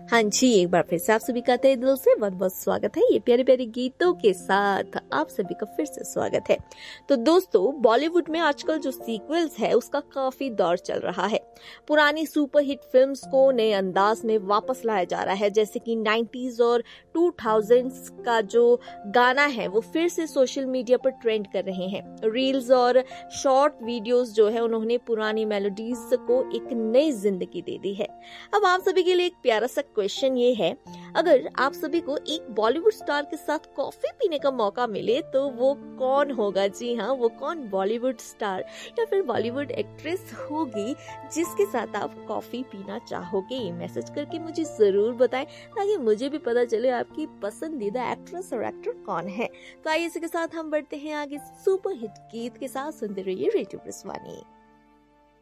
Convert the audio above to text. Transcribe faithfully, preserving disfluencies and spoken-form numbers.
हाँ जी, एक बार फिर से आप सभी का तहे दिल से बहुत बहुत स्वागत है। ये प्यारे प्यारे गीतों के साथ आप सभी का फिर से स्वागत है। तो दोस्तों, बॉलीवुड में आजकल जो सीक्वल्स है उसका काफी दौर चल रहा है। पुरानी सुपरहिट फिल्म्स को नए अंदाज में वापस लाया जा रहा है, जैसे कि नाइंटीज़ और टू थाउज़ेंड्स का जो गाना है वो फिर से सोशल मीडिया पर ट्रेंड कर रहे हैं। रील्स और शॉर्ट वीडियोस जो है उन्होंने पुरानी मेलोडीज को एक नई जिंदगी दे दी है। अब आप सभी के लिए एक प्यारा सा क्वेश्चन ये है, अगर आप सभी को एक बॉलीवुड स्टार के साथ कॉफी पीने का मौका मिले तो वो कौन होगा? जी हाँ, वो कौन बॉलीवुड स्टार या फिर बॉलीवुड एक्ट्रेस होगी जिसके साथ आप कॉफी पीना चाहोगे? मैसेज करके मुझे जरूर बताएं ताकि मुझे भी पता चले आपकी पसंदीदा एक्ट्रेस और एक्टर कौन है। तो आइए इसी के साथ हम बढ़ते हैं आगे सुपर हिट गीत के साथ। सुनते रहिए रेडियो ब्रिस्वानी।